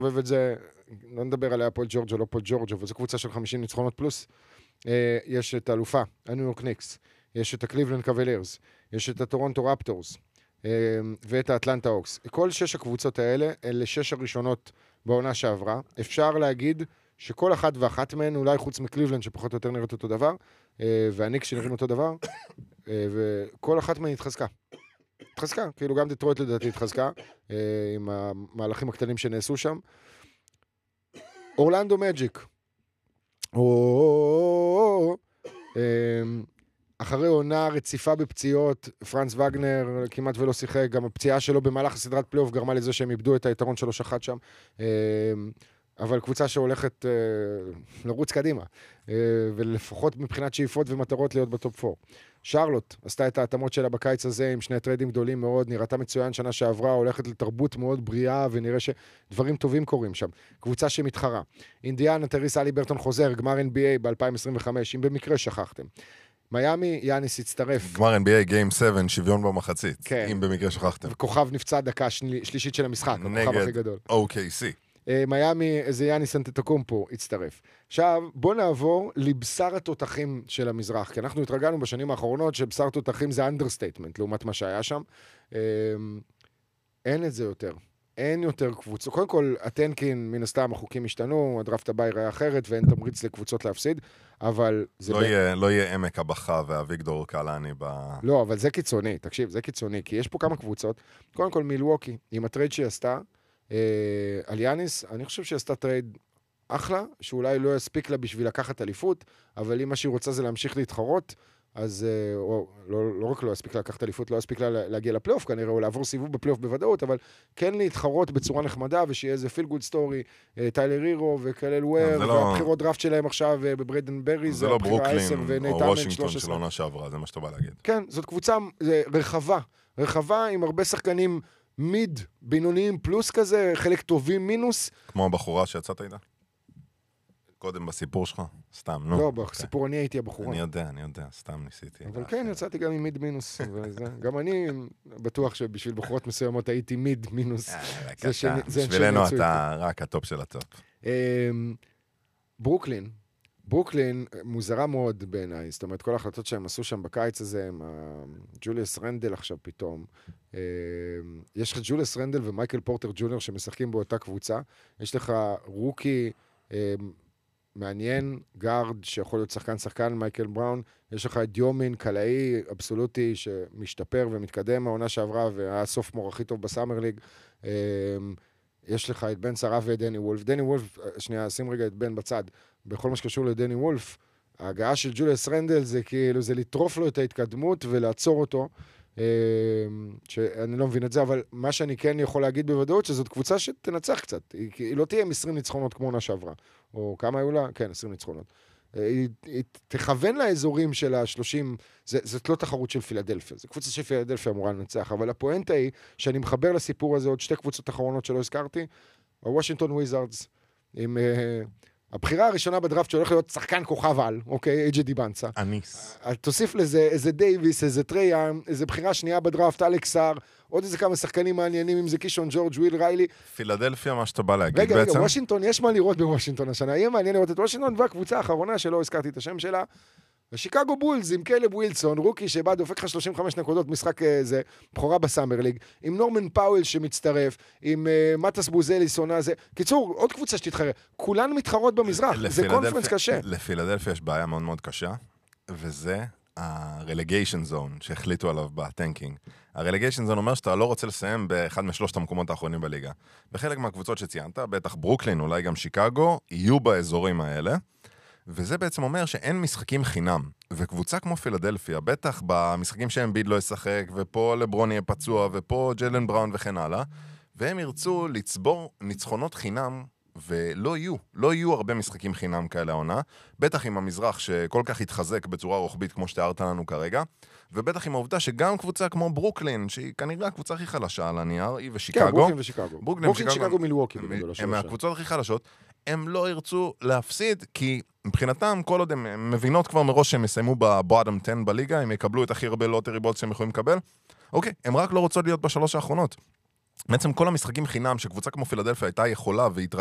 אוהב את זה, לא נדבר עליה פול ג'ורג' או לא פול ג'ורג', אבל זו קבוצה של 50 ניצחונות פלוס. יש את האלופה, הניו יורק ניקס, יש את הקליבלנד קבלירס, יש את הטורונטו רפטורס, ואת האטלנטה אוקס. כל 6 הקבוצות האלה, אלה 6 הראשונות בעונה שעברה. אפשר להגיד שכל אחת ואחת מהן, אולי חוץ מקליבלנד שפחות או יותר נראית אותו דבר, והניקס שנראים אותו דבר, וכל אחת מהן התחזקה. התחזקה, כאילו גם דטרויט לדעתי התחזקה, עם המהלכים הקטנים שנעשו שם. אורלנדו מג'יק. אחרי עונה רציפה בפציעות, פרנץ וגנר כמעט ולא שיחק, גם הפציעה שלו במהלך הסדרת פלייאוף גרמה לזה שהם איבדו את היתרון 3-1 שם, אבל קבוצה שהולכת לרוץ קדימה, ולפחות מבחינת שאיפות ומטרות להיות בטופ 4. שרלוט עשתה את ההתאמות שלה בקיץ הזה עם 2 טריידים גדולים מאוד, נראתה מצוין שנה שעברה, הולכת לתרבות מאוד בריאה, ונראה שדברים טובים קורים שם. קבוצה שמתחרה. אינדיאנה, טריס אלי ברטון חוזר, גמר NBA ב-2025, אם במקרה שכחתם. מיאמי, יאניס הצטרף. גמר NBA Game 7, שוויון במחצית, כן. אם במקרה שכחתם. וכוכב נפצע דקה שלישית של המשחק, הכוכב הכי גדול. OKC. מיאמי, איזה יאניס אנטטוקומפו הצטרף. עכשיו, בוא נעבור לבשר התותחים של המזרח, כי אנחנו התרגלנו בשנים האחרונות שבשר תותחים זה אנדרסטייטמנט, לעומת מה שהיה שם. אין את זה יותר. אין יותר קבוצות. קודם כל, הטנקין, מן הסתם, החוקים השתנו, הדרפט הבא יראה אחרת, ואין תמריץ לקבוצות להפסיד, אבל זה... לא יהיה עמק הבכה והוויגדור קלני ב... לא, אבל זה קיצוני, תקשיב, זה קיצוני, כי יש פה כמה קבוצות. קודם כל, מילווקי, עם הטרייד שהיא עשתה, על יאניס, אני חושב שהיא עשתה טרייד אחלה, שאולי לא יספיק לה בשביל לקחת אליפות, אבל אם מה שהיא רוצה זה להמשיך להתחרות, אז לא רק לא יספיק לה לקחת אליפות, לא יספיק לה להגיע לפלייאוף, כנראה, או לעבור סיבוב בפלייאוף בוודאות, אבל כן להתחרות בצורה נחמדה, ושיהיה איזה פיל גוד סטורי, טיילר הירו וקלל וויר, והבחירות דראפט שלהם עכשיו בבריידן ברי, זה לא ברוקלין או וושינגטון של עונה שעברה, זה מה שאתה בא להגיד. כן, זאת קבוצה רחבה עם הרבה שחקנים מיד, בינוניים פלוס כזה, חלק טובים מינוס. כמו הבחורה שיצאת איתה? קודם בסיפור שלך? סתם, נו. לא, בסיפור אני הייתי הבחורה. אני יודע, סתם ניסיתי. אבל כן, יצאתי גם עם מיד מינוס. גם אני בטוח שבשביל בחורות מסוימות הייתי מיד מינוס. בשבילנו אתה רק הטופ של הטופ. ברוקלין מוזרה מאוד בעיניי, זאת אומרת, כל ההחלטות שהם עשו שם בקיץ הזה, עם ג'וליוס רנדל עכשיו פתאום, יש לך ג'וליוס רנדל ומייקל פורטר ג'וניור שמשחקים באותה קבוצה, יש לך רוקי מעניין, גארד שיכול להיות שחקן מייקל בראון, יש לך את דיומין, קלעי, אבסולוטי, שמשתפר ומתקדם מהעונה שעברה, והיה סוף מור הכי טוב בסאמר ליג, יש לך את בן שרה ודני וולף. דני וולף, שנייה, שים רגע את בן בצד. בכל מה שקשור לדני וולף, ההגעה של ג'וליוס רנדל זה כאילו, זה לטרוף לו את ההתקדמות ולעצור אותו, שאני לא מבין את זה, אבל מה שאני כן יכול להגיד בוודאות, שזאת קבוצה שתנצח קצת. היא לא תהיה עם 20 ניצחונות כמו עונה שעברה. או כמה היו לה? כן, 20 ניצחונות. היא תכוון לאזורים של ה-30, זאת לא תחרות של פילדלפיה, זו קבוצה של פילדלפיה אמורה לנצח, אבל הפואנטה היא שאני מחבר לסיפור הזה עוד 2 קבוצות אחרונות שלא הזכרתי, הוושינגטון וויזארדס, עם הבחירה הראשונה בדראפט שהולך להיות שחקן כוכב על, אוקיי, אייג'י דיבנצה. אניס. תוסיף לזה איזה דייביס, איזה טרייאם, איזה בחירה שנייה בדראפט, אלכסר, עוד איזה כמה שחקנים מעניינים, אם זה קישון ג'ורג' וויל ריילי. פילדלפיה, מה שאתה בא להגיד בעצם. רגע, וושינגטון, יש מה לראות בוושינגטון השנה. יהיה מעניין לראות את וושינגטון, והקבוצה האחרונה שלא הזכרתי את השם שלה, ושיקגו בולס עם קלב ווילסון, רוקי שבא דופק לך 35 נקודות משחק זה, בחורה בסאמר ליג, עם נורמן פאוול שמצטרף, עם מטס בוזליס עונה זה. קיצור, עוד קבוצה שתתחרה. כולן מתחרות במזרח, זה קונפרנס קשה. לפילדלפיה יש בעיה מאוד מאוד קשה, וזה הרלגיישן זון שהחליטו עליו בטנקינג. הרלגיישן זון אומר שאתה לא רוצה לסיים באחד משלושת המקומות האחרונים בליגה. בחלק מהקבוצות שציינת, בטח ברוקלין, אולי גם שיקגו, יהיו באזורים האלה. וזה בעצם אומר שאין משחקים חינם, וקבוצה כמו פילדלפיה, בטח במשחקים שאמביד לא ישחק, ופה לברון יהיה פצוע, ופה ג'לן בראון וכן הלאה, והם ירצו לצבור ניצחונות חינם, ולא יהיו הרבה משחקים חינם כאלה העונה, בטח עם המזרח שכל כך התחזק בצורה רוחבית כמו שתיארת לנו כרגע, ובטח עם העובדה שגם קבוצה כמו ברוקלין, שהיא כנראה הקבוצה הכי חלשה על הנייר, היא ושיקגו. כן, ברוקלין ושיקגו. ברוקלין, שיקגו, מילווקי. הם מהקבוצות הכי חלשות, הם לא ירצו להפסיד, כי מבחינתם, כל עוד הם מבינות כבר מראש שהם יסיימו בבוטום 10 בליגה, הם יקבלו את הכי הרבה לוטרי בולט שהם יכולים לקבל, אוקיי, הם רק לא רוצות להיות בשלוש האחרונות. בעצם כל המשחקים חינם שקבוצה כמו פילדלפיה הייתה יכולה